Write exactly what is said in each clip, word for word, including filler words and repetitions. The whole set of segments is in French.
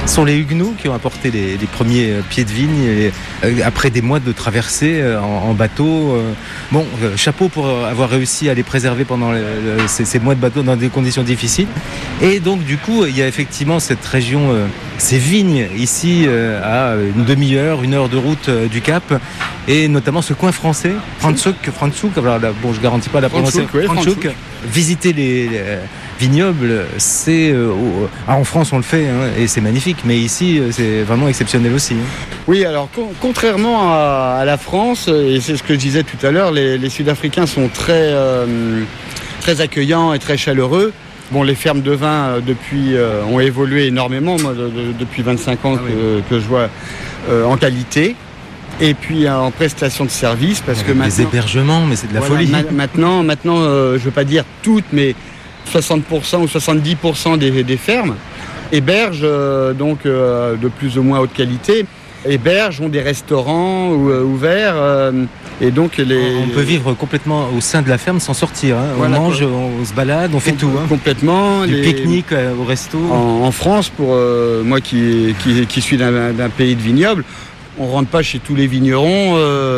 Ce sont les Huguenots qui ont apporté les, les premiers pieds de vigne et, euh, après des mois de traversée euh, en, en bateau. Euh, bon, euh, chapeau pour avoir réussi à les préserver pendant le, le, ces, ces mois de bateau dans des conditions difficiles. Et donc du coup, il y a effectivement cette région, euh, ces vignes ici euh, à une demi-heure, une heure de route euh, du Cap, et notamment ce coin français, Franschhoek, Franschhoek, alors là, bon, je garantis pas la prononciation. Oui, Franschhoek. Visiter les, les vignobles, c'est euh, en France on le fait hein, et c'est magnifique, mais ici c'est vraiment exceptionnel aussi. Hein. Oui, alors con- contrairement à, à la France, et c'est ce que je disais tout à l'heure, les, les Sud-Africains sont très, euh, très accueillants et très chaleureux. Bon, les fermes de vin euh, depuis euh, ont évolué énormément, moi, de, de, depuis vingt-cinq ans ah, que, oui. que je vois euh, en qualité. Et puis en prestation de service, parce que des maintenant... Des hébergements, mais c'est de la voilà, folie. Ma- maintenant, maintenant euh, je ne veux pas dire toutes, mais soixante pour cent ou soixante-dix pour cent des, des fermes hébergent, euh, donc euh, de plus ou moins haute qualité, hébergent, ont des restaurants ou, euh, ouverts. Euh, et donc les... On peut vivre complètement au sein de la ferme sans sortir. Hein. Voilà, on mange, quoi. on se balade, on fait Com- tout. Hein. Complètement. Du les... pique-nique euh, au resto. En, en France, pour euh, moi qui, qui, qui suis d'un, d'un pays de vignobles, on ne rentre pas chez tous les vignerons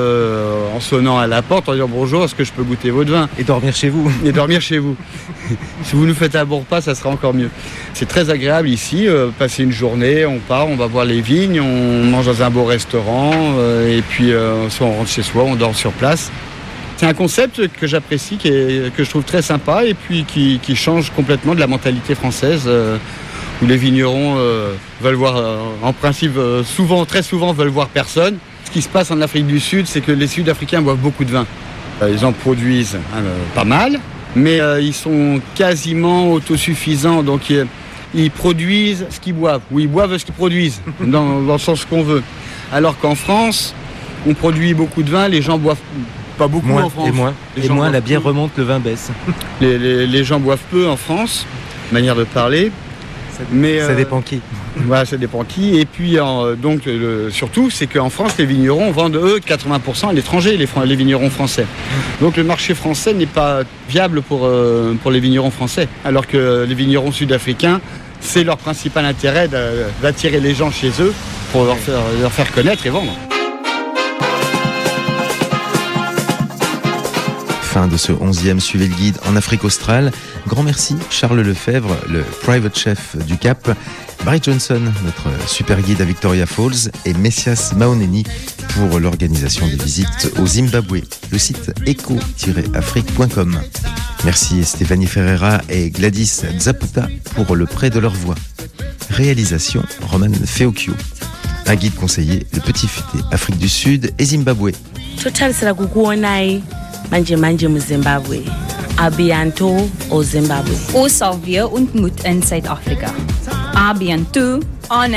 euh, en sonnant à la porte, en disant bonjour, est-ce que je peux goûter votre vin ? Et dormir chez vous. Et dormir chez vous. Si vous nous faites un bon repas, ça sera encore mieux. C'est très agréable ici, euh, passer une journée, on part, on va voir les vignes, on mange dans un beau restaurant, euh, et puis euh, soit on rentre chez soi, on dort sur place. C'est un concept que j'apprécie, qui est, que je trouve très sympa, et puis qui, qui change complètement de la mentalité française. Euh, où les vignerons euh, veulent voir, euh, en principe, euh, souvent, très souvent, veulent voir personne. Ce qui se passe en Afrique du Sud, c'est que les Sud-Africains boivent beaucoup de vin. Euh, ils en produisent hein, euh, pas mal, mais euh, ils sont quasiment autosuffisants, donc ils, ils produisent ce qu'ils boivent, ou ils boivent ce qu'ils produisent, dans, dans le sens qu'on veut. Alors qu'en France, on produit beaucoup de vin, les gens boivent pas beaucoup moins, en France. Et moins, les et moins la bière peu. remonte, le vin baisse. Les, les, les gens boivent peu en France, manière de parler. Mais, ça euh, dépend qui. Voilà, ça dépend qui. Et puis, euh, donc, le, surtout, c'est qu'en France, les vignerons vendent, eux, quatre-vingts pour cent à l'étranger, les, les vignerons français. Donc, le marché français n'est pas viable pour, euh, pour les vignerons français. Alors que les vignerons sud-africains, c'est leur principal intérêt d'attirer les gens chez eux pour leur faire, leur faire connaître et vendre. Fin de ce onzième Suivez le guide en Afrique australe. Grand merci Charles Lefebvre, le private chef du Cap, Barry Johnson, notre super guide à Victoria Falls, et Messias Maoneni pour l'organisation des visites au Zimbabwe. Le site eco tiret afrique point com. Merci Stéphanie Ferreira et Gladys Zaputa pour le prêt de leur voix. Réalisation Roman Feokio. Un guide conseillé, le Petit Futé, Afrique du Sud et Zimbabwe. Manje manje mu Zimbabwe. Abianto o Zimbabwe. Ons sal weer ontmoet in Suid-Afrika. Abianto on